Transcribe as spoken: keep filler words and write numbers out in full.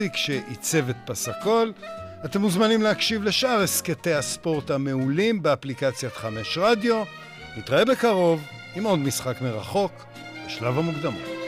שעיצב את פס הכל. אתם מוזמנים להקשיב לשאר הסקטי הספורט המעולים באפליקציית חמש רדיו. נתראה בקרוב עם עוד משחק מרחוק בשלב המוקדמות.